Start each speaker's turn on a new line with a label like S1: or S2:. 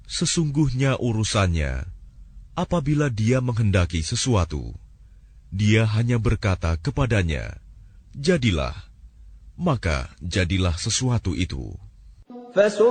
S1: Sesungguhnya urusannya, apabila Dia menghendaki sesuatu, Dia hanya berkata kepadanya, "Jadilah," maka jadilah sesuatu itu.